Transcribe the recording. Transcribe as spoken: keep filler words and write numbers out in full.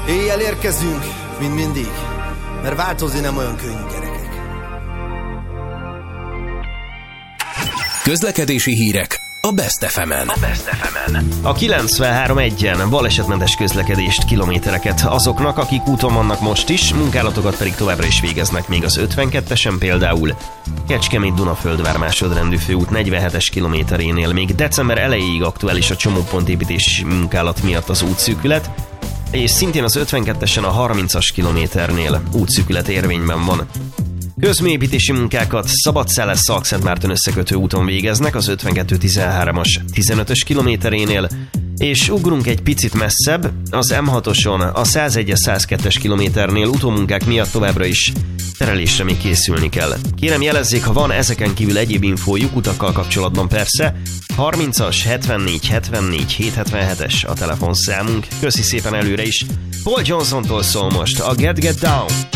Éjjel érkezünk, mint mindig, mert változni nem olyan könnyű, gyerekek. Közlekedési hírek a Best ef emen. A Best ef emen. A kilencvenhárom egyen balesetmentes közlekedést, kilométereket azoknak, akik úton vannak most is, munkálatokat pedig továbbra is végeznek még az ötvenkettesen például. Kecskemét-Dunaföldvár másodrendű főút negyvenhetes kilométerénél még december elejéig aktuális a csomópontépítési munkálat miatt az útszűkület, és szintén az ötvenkettesen a harmincas kilométernél útszűkület érvényben van. Közműépítési munkákat Szabadszállász-Szalkszentmárton összekötő úton végeznek az ötvenkettő tizenhármas tizenötös kilométerénél, és ugrunk egy picit messzebb, az em hatoson a százegyes százkettes kilométernél utómunkák miatt továbbra is terelésre még készülni kell. Kérem jelezzék, ha van ezeken kívül egyéb infójuk utakkal kapcsolatban persze, harmincas hetvennégy hetvennégy hétszázhetvenhetes a telefonszámunk. Köszi szépen előre is. Paul Johnsontól szól most a Get Get Down.